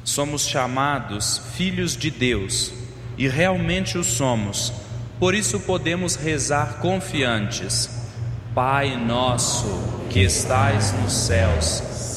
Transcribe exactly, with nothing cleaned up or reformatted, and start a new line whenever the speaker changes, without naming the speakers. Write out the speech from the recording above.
Somos chamados filhos de Deus, e realmente o somos. Por isso podemos rezar confiantes: Pai nosso que estais nos céus,